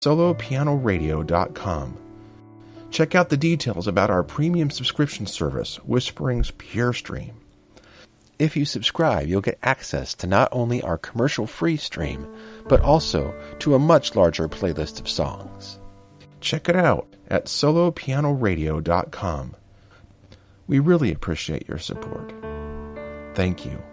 solopianoradio.com. Check out the details about our premium subscription service, Whispering's Pure Stream. If you subscribe, you'll get access to not only our commercial-free stream, but also to a much larger playlist of songs. Check it out at solopianoradio.com. We really appreciate your support. Thank you.